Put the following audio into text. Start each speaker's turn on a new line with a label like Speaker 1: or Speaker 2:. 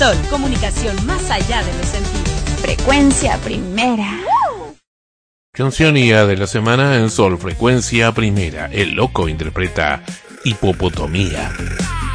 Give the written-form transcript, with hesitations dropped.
Speaker 1: Sol, comunicación más allá de los sentidos.
Speaker 2: Frecuencia primera.
Speaker 3: Canción IA de la semana en Sol, Frecuencia Primera. El Loco interpreta Hipopotomía.